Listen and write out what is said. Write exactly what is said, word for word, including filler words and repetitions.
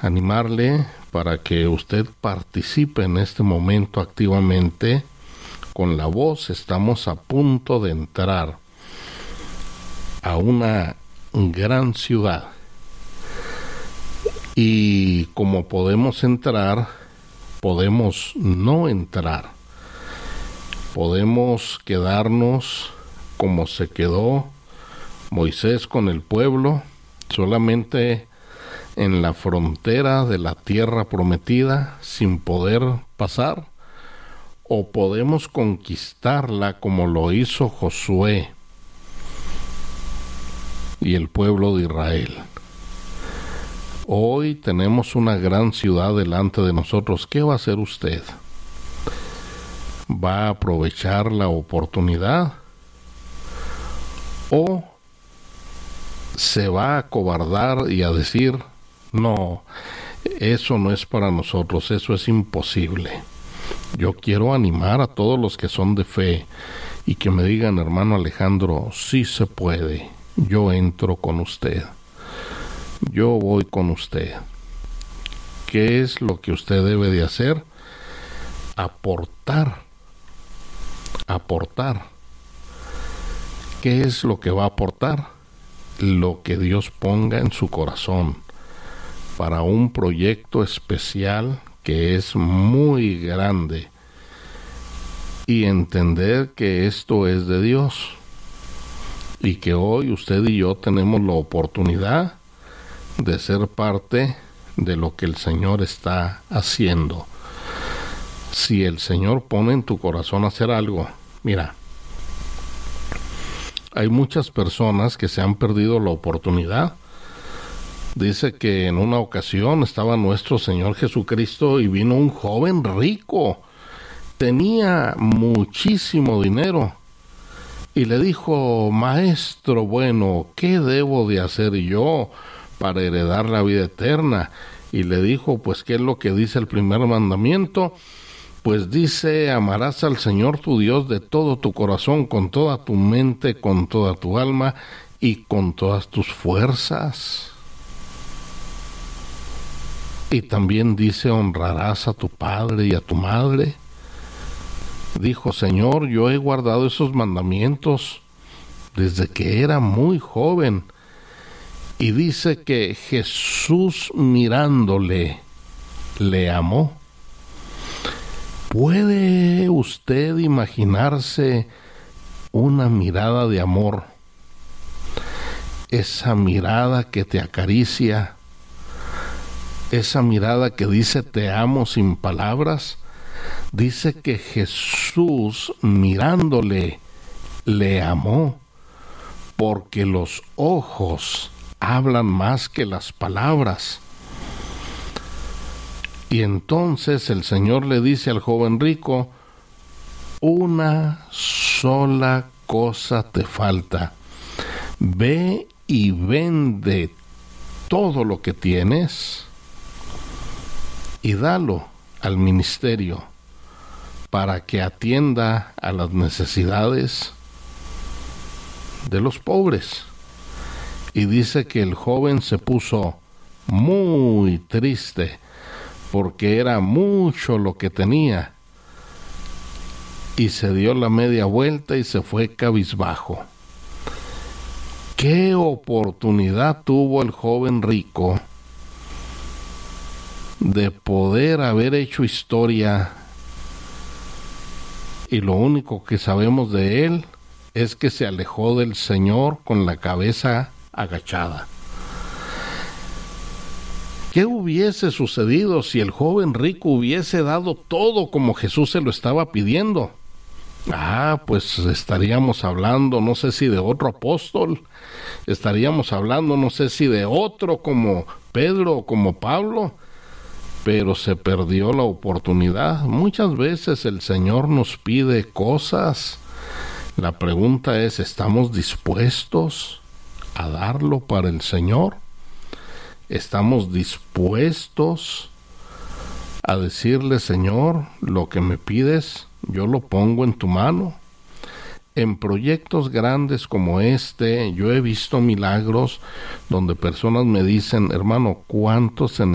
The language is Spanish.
animarle para que usted participe en este momento activamente con La Voz. Estamos a punto de entrar a una gran ciudad. Y como podemos entrar, podemos no entrar. Podemos quedarnos como se quedó Moisés con el pueblo, solamente en la frontera de la tierra prometida, sin poder pasar, o podemos conquistarla como lo hizo Josué y el pueblo de Israel. Hoy tenemos una gran ciudad delante de nosotros. ¿Qué va a hacer usted? ¿Va a aprovechar la oportunidad o se va a acobardar y a decir, no, eso no es para nosotros, eso es imposible? Yo quiero animar a todos los que son de fe y que me digan, hermano Alejandro, sí se puede, yo entro con usted, yo voy con usted. ¿Qué es lo que usted debe de hacer? Aportar, aportar. ¿Qué es lo que va a aportar? Lo que Dios ponga en su corazón para un proyecto especial que es muy grande, y entender que esto es de Dios y que hoy usted y yo tenemos la oportunidad de ser parte de lo que el Señor está haciendo. Si el Señor pone en tu corazón hacer algo, mira, hay muchas personas que se han perdido la oportunidad. Dice que en una ocasión estaba nuestro Señor Jesucristo y vino un joven rico, tenía muchísimo dinero, y le dijo, maestro bueno, ¿qué debo de hacer yo para heredar la vida eterna? Y le dijo, pues, ¿qué es lo que dice el primer mandamiento? Pues dice, amarás al Señor tu Dios de todo tu corazón, con toda tu mente, con toda tu alma y con todas tus fuerzas. Y también dice, honrarás a tu padre y a tu madre. Dijo, Señor, yo he guardado esos mandamientos desde que era muy joven. Y dice que Jesús, mirándole, le amó. ¿Puede usted imaginarse una mirada de amor? Esa mirada que te acaricia, esa mirada que dice te amo sin palabras. Dice que Jesús, mirándole, le amó, porque los ojos hablan más que las palabras. Y entonces el Señor le dice al joven rico, una sola cosa te falta. Ve y vende todo lo que tienes y dalo al ministerio para que atienda a las necesidades de los pobres. Y dice que el joven se puso muy triste porque era mucho lo que tenía, y se dio la media vuelta y se fue cabizbajo. ¿Qué oportunidad tuvo el joven rico de poder haber hecho historia? Y lo único que sabemos de él es que se alejó del Señor con la cabeza agachada. ¿Qué hubiese sucedido si el joven rico hubiese dado todo como Jesús se lo estaba pidiendo? Ah, pues estaríamos hablando, no sé si de otro apóstol, estaríamos hablando, no sé si de otro como Pedro o como Pablo, pero se perdió la oportunidad. Muchas veces el Señor nos pide cosas. La pregunta es, ¿estamos dispuestos a darlo para el Señor? ¿Estamos dispuestos a decirle, Señor, lo que me pides, yo lo pongo en tu mano? En proyectos grandes como este, yo he visto milagros donde personas me dicen, hermano, ¿cuánto se